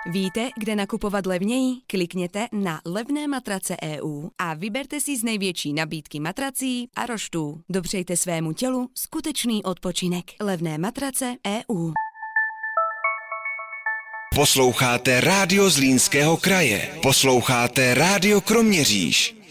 Víte, kde nakupovat levněji? Klikněte na Levné matrace EU a vyberte si z největší nabídky matrací a roštů. Dopřejte svému tělu skutečný odpočinek. Levné matrace EU. Posloucháte Rádio Zlínského kraje. Posloucháte Rádio Kroměříž.